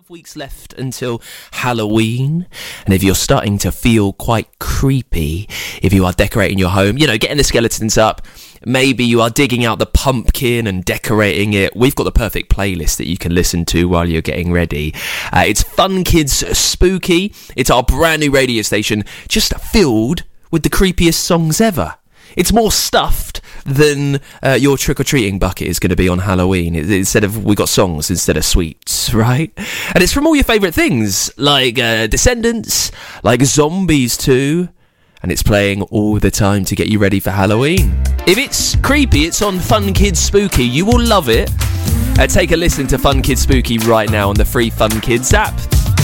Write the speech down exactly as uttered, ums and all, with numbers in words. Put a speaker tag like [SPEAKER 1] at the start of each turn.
[SPEAKER 1] of weeks left until Halloween, and if you're starting to feel quite creepy, if you are decorating your home, you know, getting the skeletons up, maybe you are digging out the pumpkin and decorating it, we've got the perfect playlist that you can listen to while you're getting ready. Uh, it's Fun Kids Spooky. It's our brand new radio station, just filled with the creepiest songs ever. It's more stuffed than uh, your trick-or-treating bucket is going to be on Halloween. It, instead of, we got songs instead of sweets, right? And it's from all your favourite things, like uh, Descendants, like Zombies too, and it's playing all the time to get you ready for Halloween. If it's creepy, it's on Fun Kids Spooky. You will love it. Uh, take a listen to Fun Kids Spooky right now on the free Fun Kids app.